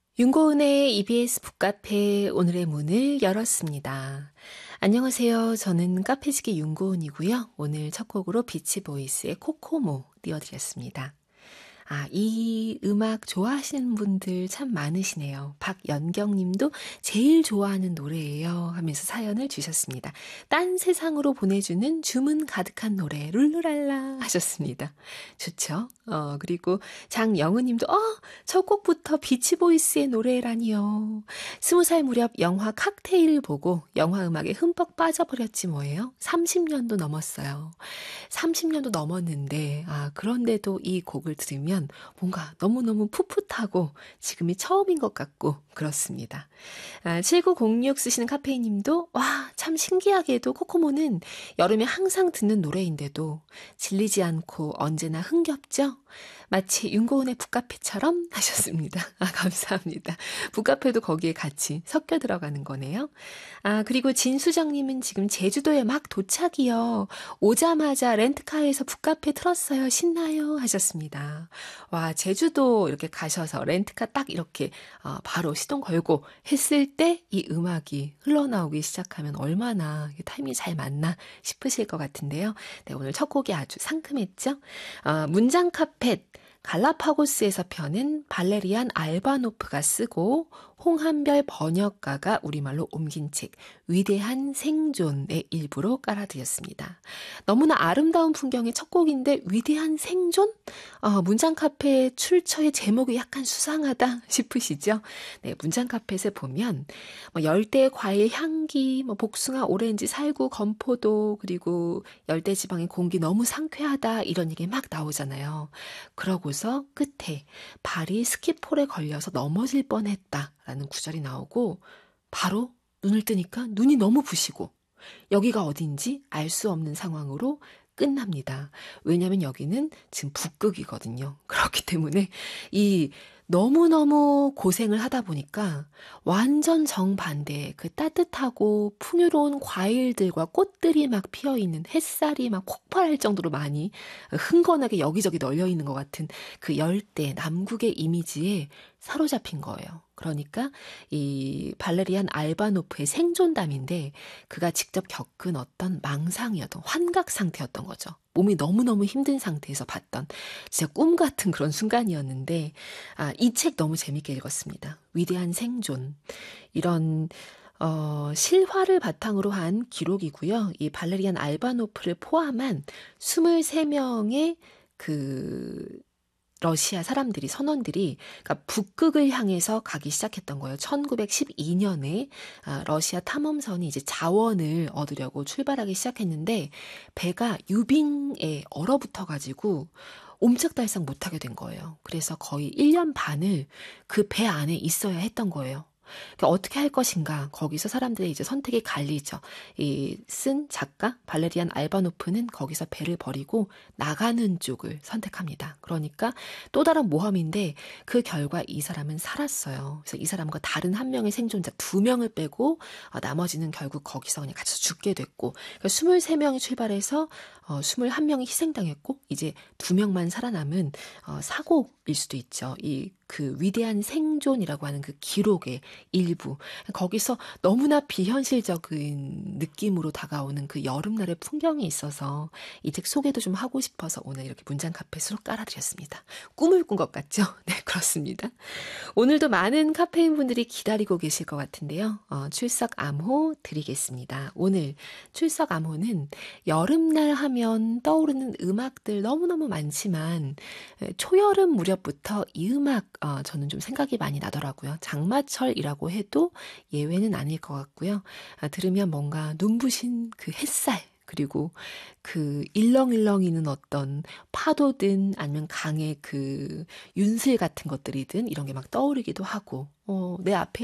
윤고은의 EBS 북카페 오늘의 문을 열었습니다. 안녕하세요. 저는 카페지기 윤고은이고요. 오늘 첫 곡으로 비치보이스의 코코모 띄워드렸습니다. 이 음악 좋아하시는 분들 참 많으시네요. 박연경 님도 제일 좋아하는 노래예요 하면서 사연을 주셨습니다. 딴 세상으로 보내주는 주문 가득한 노래 룰루랄라 하셨습니다. 좋죠? 그리고 장영은 님도 첫 곡부터 비치보이스의 노래라니요. 20살 무렵 영화 칵테일을 보고 영화 음악에 흠뻑 빠져버렸지 뭐예요. 30년도 넘었어요. 30년도 넘었는데 그런데도 이 곡을 들으면 뭔가 너무너무 풋풋하고 지금이 처음인 것 같고 그렇습니다. 7906 쓰시는 카페이님도 참 신기하게도 코코모는 여름에 항상 듣는 노래인데도 질리지 않고 언제나 흥겹죠? 마치 윤고은의 북카페처럼 하셨습니다. 감사합니다. 북카페도 거기에 같이 섞여 들어가는 거네요. 그리고 진수정님은 지금 제주도에 막 도착이요. 오자마자 렌트카에서 북카페 틀었어요. 신나요? 하셨습니다. 와, 제주도 이렇게 가셔서 렌트카 딱 이렇게 바로 시동 걸고 했을 때 이 음악이 흘러나오기 시작하면 얼마나 타이밍이 잘 맞나 싶으실 것 같은데요. 네, 오늘 첫 곡이 아주 상큼했죠? 문장 카펫 갈라파고스에서 펴는 발레리안 알바노프가 쓰고 홍한별 번역가가 우리말로 옮긴 책 위대한 생존의 일부로 깔아드렸습니다. 너무나 아름다운 풍경의 첫 곡인데 위대한 생존? 문장 카페 출처의 제목이 약간 수상하다 싶으시죠? 네, 문장 카펫에 보면 열대 과일 향기, 복숭아, 오렌지, 살구, 건포도 그리고 열대 지방의 공기 너무 상쾌하다 이런 얘기 막 나오잖아요. 그러고서 끝에 발이 스키폴에 걸려서 넘어질 뻔했다라는 구절이 나오고 바로 눈을 뜨니까 눈이 너무 부시고 여기가 어딘지 알 수 없는 상황으로 끝납니다. 왜냐하면 여기는 지금 북극이거든요. 그렇기 때문에 이 너무너무 고생을 하다 보니까 완전 정반대의 그 따뜻하고 풍요로운 과일들과 꽃들이 막 피어있는 햇살이 막 폭발할 정도로 많이 흥건하게 여기저기 널려 있는 것 같은 그 열대 남극의 이미지에 사로잡힌 거예요. 그러니까 이 발레리안 알바노프의 생존담인데 그가 직접 겪은 어떤 망상이었던 환각 상태였던 거죠. 몸이 너무너무 힘든 상태에서 봤던 진짜 꿈 같은 그런 순간이었는데 이 책 너무 재밌게 읽었습니다. 위대한 생존. 이런 실화를 바탕으로 한 기록이고요. 이 발레리안 알바노프를 포함한 23명의 러시아 사람들이, 선원들이, 그러니까 북극을 향해서 가기 시작했던 거예요. 1912년에 러시아 탐험선이 이제 자원을 얻으려고 출발하기 시작했는데 배가 유빙에 얼어붙어가지고 옴짝달싹 못하게 된 거예요. 그래서 거의 1년 반을 그 배 안에 있어야 했던 거예요. 그러니까 어떻게 할 것인가 거기서 사람들의 이제 선택이 갈리죠. 이 쓴 작가 발레리안 알바노프는 거기서 배를 버리고 나가는 쪽을 선택합니다. 그러니까 또 다른 모험인데 그 결과 이 사람은 살았어요. 그래서 이 사람과 다른 한 명의 생존자 2명을 빼고 나머지는 결국 거기서 그냥 같이 죽게 됐고 그러니까 23명이 출발해서 21명이 희생당했고 이제 2명만 살아남은 사고일 수도 있죠. 그 위대한 생존이라고 하는 그 기록의 일부. 거기서 너무나 비현실적인 느낌으로 다가오는 그 여름날의 풍경이 있어서 이 책 소개도 좀 하고 싶어서 오늘 이렇게 문장 카펫으로 깔아드렸습니다. 꿈을 꾼 것 같죠? 네, 그렇습니다. 오늘도 많은 카페인 분들이 기다리고 계실 것 같은데요. 출석 암호 드리겠습니다. 오늘 출석 암호는 여름날 하면 떠오르는 음악들 너무너무 많지만 초여름 무렵부터 이 음악 저는 좀 생각이 많이 나더라고요. 장마철이라고 해도 예외는 아닐 것 같고요. 들으면 뭔가 눈부신 그 햇살 그리고 그 일렁일렁이는 어떤 파도든 아니면 강의 그 윤슬 같은 것들이든 이런 게 막 떠오르기도 하고 내 앞에